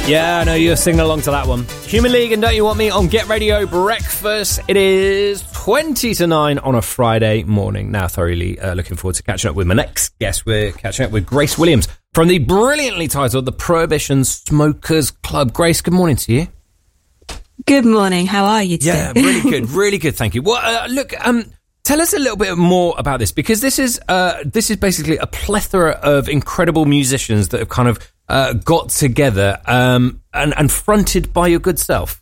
Yeah, I know you're singing along to that one. Human League and Don't You Want Me on Get Radio Breakfast. It is 20 to 9 on a Friday morning. Now, thoroughly looking forward to catching up with my next guest. We're catching up with Grace Williams from the brilliantly titled The Prohibition Smokers Club. Grace, good morning to you. Good morning. How are you today? Yeah, really good. Thank you. Well, look, tell us a little bit more about this, because this is basically a plethora of incredible musicians that have kind of got together and fronted by your good self.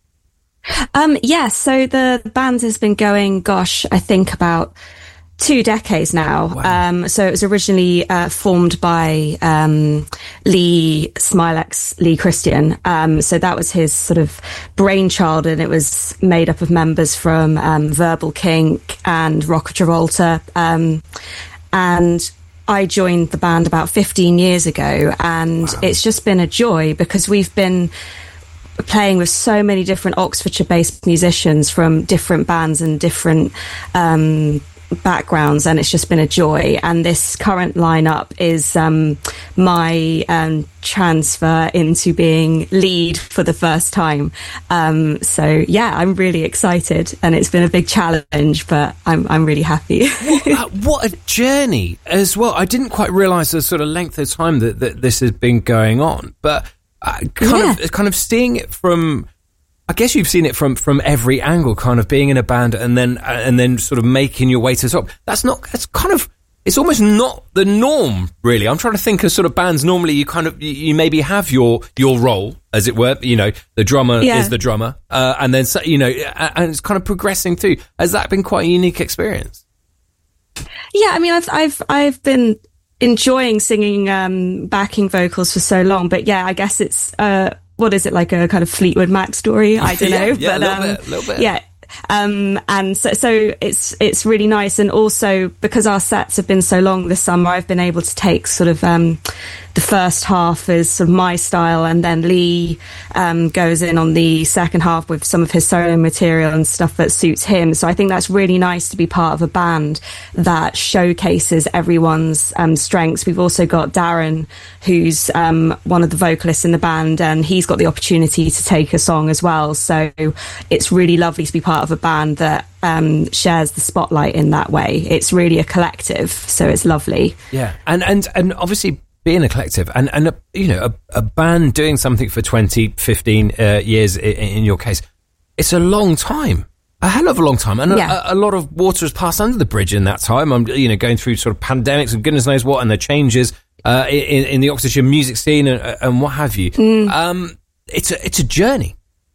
So the band has been going, I think about 2 decades now. Wow. So it was originally formed by Lee Christian. So that was his sort of brainchild, and it was made up of members from Verbal Kink and Rock Travolta. And I joined the band about 15 years ago, and Wow. It's just been a joy because we've been playing with so many different Oxfordshire-based musicians from different bands and different backgrounds, and it's just been a joy. And this current lineup is my transfer into being lead for the first time. So yeah, I'm really excited, and it's been a big challenge, but I'm really happy. What a journey as well. I didn't quite realise the sort of length of time that this has been going on, but kind of seeing it from, I guess you've seen it from every angle, kind of being in a band and then sort of making your way to the top. It's almost not the norm, really. I'm trying to think of sort of bands. Normally you maybe have your role, as it were, the drummer is the drummer, and then, and it's kind of progressing through. Has that been quite a unique experience? Yeah, I mean, I've been enjoying singing backing vocals for so long, but yeah, I guess it's what is it, like a kind of Fleetwood Mac story? I don't know. Yeah, but, a little bit. Yeah. And so it's really nice. And also, because our sets have been so long this summer, I've been able to take sort of the first half is sort of my style, and then Lee goes in on the second half with some of his solo material and stuff that suits him. So I think that's really nice to be part of a band that showcases everyone's strengths. We've also got Darren, who's one of the vocalists in the band, and he's got the opportunity to take a song as well. So it's really lovely to be part of a band that shares the spotlight in that way. It's really a collective, so it's lovely. Yeah, and obviously being a collective and a band doing something for 20, 15 years in your case, it's a long time. A hell of a long time, and a lot of water has passed under the bridge in that time. I'm going through sort of pandemics and goodness knows what, and the changes in the Oxfordshire music scene and what have you. It's a journey.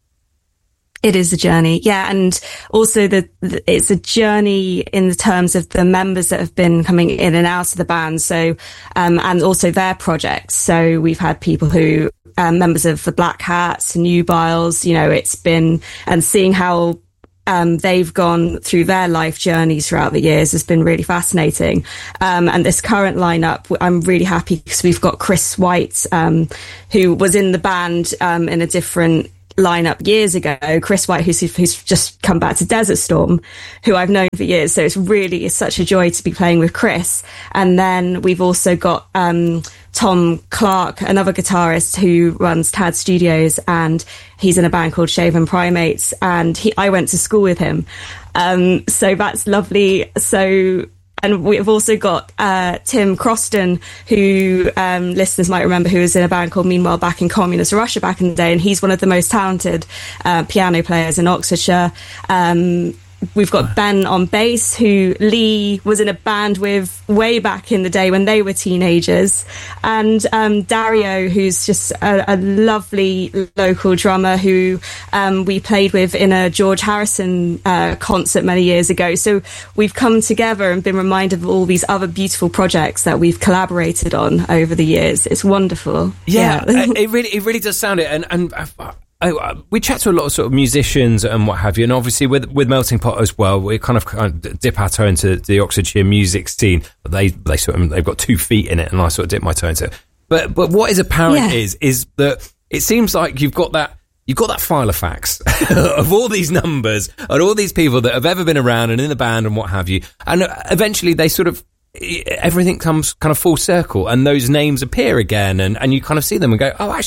It is a journey, yeah, and also it's a journey in the terms of the members that have been coming in and out of the band. So, and also their projects. So we've had people who members of the Black Hats, Nubiles. It's been, and seeing how they've gone through their life journeys throughout the years has been really fascinating. And this current lineup, I'm really happy because we've got Chris White, who was in the band in a different lineup years ago. Chris White, who's just come back to Desert Storm, who I've known for years. So it's such a joy to be playing with Chris. And then we've also got Tom Clark, another guitarist who runs Tad Studios, and he's in a band called Shaven Primates, and I went to school with him. So that's lovely. And we've also got Tim Croston, who listeners might remember, who was in a band called Meanwhile back in Communist Russia back in the day, and he's one of the most talented piano players in Oxfordshire. We've got Ben on bass, who Lee was in a band with way back in the day when they were teenagers. And Dario, who's just a lovely local drummer who we played with in a George Harrison concert many years ago. So we've come together and been reminded of all these other beautiful projects that we've collaborated on over the years. It's wonderful. Yeah. It really does sound it. And we chat to a lot of sort of musicians and what have you, and obviously with Melting Pot as well, we kind of dip our toe into the Oxfordshire music scene. They've got 2 feet in it, and I sort of dip my toe into it. But what is apparent is that it seems like you've got that file of facts of all these numbers and all these people that have ever been around and in the band and what have you, and eventually they sort of, everything comes kind of full circle and those names appear again, and you kind of see them and go, oh, actually,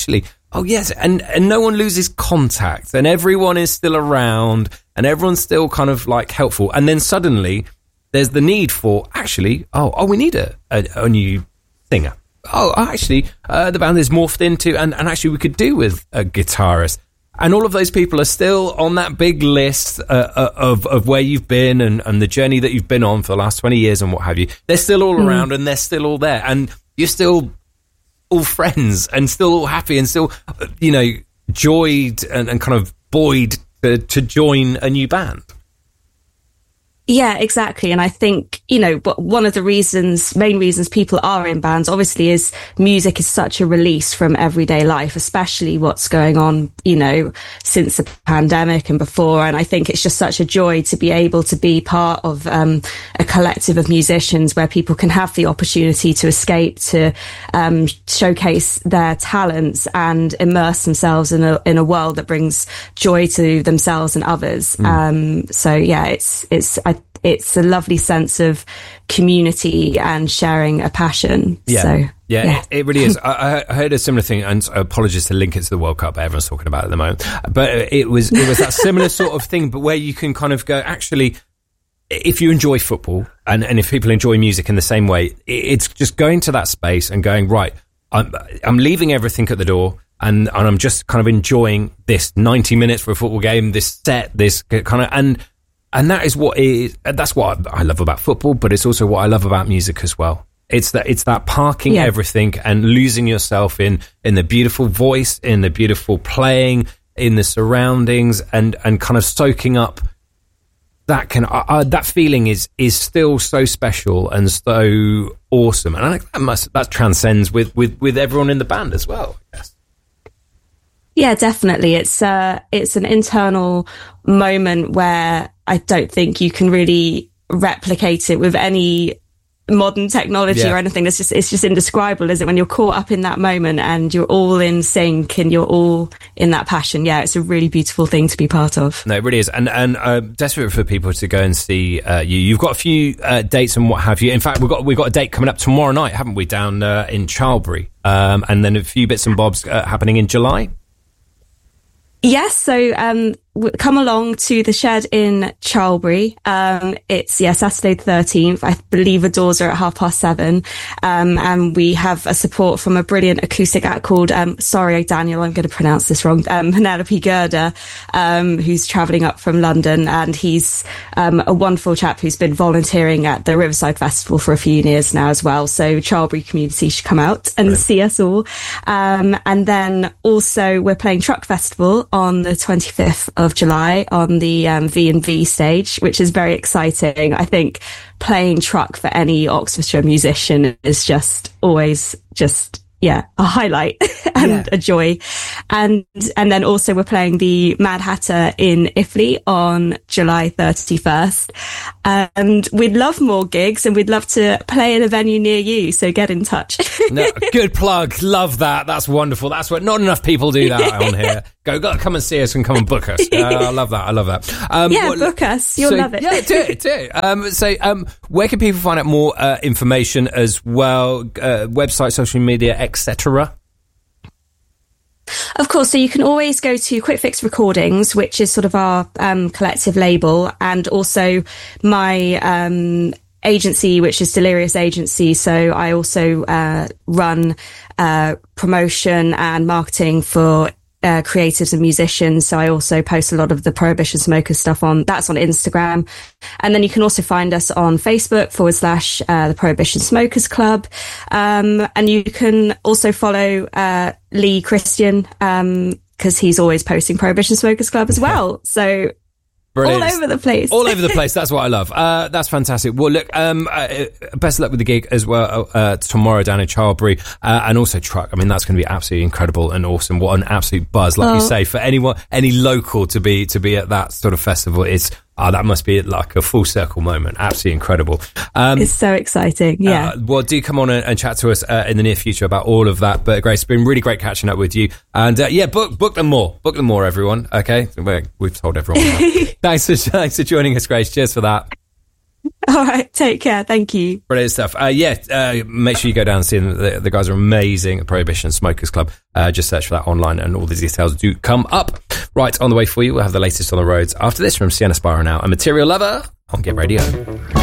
Oh yes, and no one loses contact, and everyone is still around, and everyone's still kind of like helpful. And then suddenly, there's the need for actually, we need a new singer. Actually, the band is morphed into, and actually we could do with a guitarist. And all of those people are still on that big list of where you've been and the journey that you've been on for the last 20 years and what have you. They're still all around, and they're still all there, and you're still all friends and still all happy and still, joyed and kind of buoyed to join a new band. Yeah, exactly. And I think, one of the main reasons people are in bands, obviously, is music is such a release from everyday life, especially what's going on, since the pandemic and before. And I think it's just such a joy to be able to be part of a collective of musicians where people can have the opportunity to escape, to showcase their talents and immerse themselves in a world that brings joy to themselves and others. So yeah, it's a lovely sense of community and sharing a passion. Yeah. So, yeah. It really is. I heard a similar thing, and apologies to link it to the World Cup everyone's talking about at the moment, but it was that similar sort of thing, but where you can kind of go, actually, if you enjoy football and if people enjoy music in the same way, it's just going to that space and going, right, I'm leaving everything at the door, and I'm just kind of enjoying this 90 minutes for a football game, this set, this kind of, and that is that's what I love about football, but it's also what I love about music as well. It's that parking everything and losing yourself in the beautiful voice, in the beautiful playing, in the surroundings, and kind of soaking up that that feeling is still so special and so awesome. And I think that transcends with everyone in the band as well, I guess. Yeah, definitely. It's an internal moment where I don't think you can really replicate it with any modern technology or anything. It's just indescribable, is it? When you're caught up in that moment and you're all in sync and you're all in that passion. Yeah, it's a really beautiful thing to be part of. No, it really is. And desperate for people to go and see you. You've got a few dates and what have you. In fact, we've got a date coming up tomorrow night, haven't we, down in Charlbury? And then a few bits and bobs happening in July. Yes, so come along to the Shed in Charlbury. It's Saturday the 13th. I believe the doors are at 7:30. And we have a support from a brilliant acoustic act called, sorry, Daniel, I'm going to pronounce this wrong, Penelope Gerda, who's travelling up from London. And he's a wonderful chap who's been volunteering at the Riverside Festival for a few years now as well. So Charlbury community should come out and see us all. And then also we're playing Truck Festival on the 25th of July on the V&V stage, which is very exciting. I think playing truck for any Oxfordshire musician is just always a highlight and a joy. And then also we're playing the Mad Hatter in Iffley on July 31st. And we'd love more gigs and we'd love to play in a venue near you. So get in touch. No, good plug. Love that. That's wonderful. That's what not enough people do that on here. Go come and see us and come and book us. I love that. Book us. You'll love it. Yeah, do it. Where can people find out more information as well? Website, social media, etc. Of course, so you can always go to Quick Fix Recordings, which is sort of our collective label, and also my agency, which is Delirious Agency. So I also run promotion and marketing for creatives and musicians. So I also post a lot of the Prohibition Smokers stuff on Instagram. And then you can also find us on Facebook / the Prohibition Smokers Club. And you can also follow Lee Christian, because he's always posting Prohibition Smokers Club as well. So brilliant. All over the place. All over the place. That's what I love. That's fantastic. Well, look, best of luck with the gig as well tomorrow down in Charlbury, and also Truck. I mean, that's going to be absolutely incredible and awesome. What an absolute buzz, like you say, for any local to be at that sort of festival. It's that must be like a full circle moment. Absolutely incredible. It's so exciting. Yeah. Well, do come on and chat to us in the near future about all of that. But Grace, it's been really great catching up with you. And book them more. Book them more, everyone. Okay, we've told everyone. Thanks for joining us, Grace. Cheers for that. All right, take care. Thank you. Brilliant stuff. Make sure you go down and see them. The guys are amazing at Prohibition Smokers Club. Just search for that online and all the details do come up. Right, on the way for you, we'll have the latest on the roads after this from Sienna Spira now, a Material Lover on Get Radio.